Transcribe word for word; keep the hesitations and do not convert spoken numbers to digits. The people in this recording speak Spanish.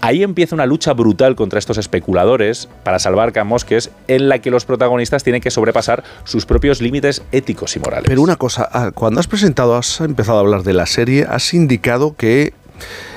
ahí empieza una lucha brutal contra estos especuladores para salvar Camosques, en la que los protagonistas tienen que sobrepasar sus propios límites éticos y morales. Pero una cosa, cuando has presentado, has empezado a hablar de la serie, has indicado que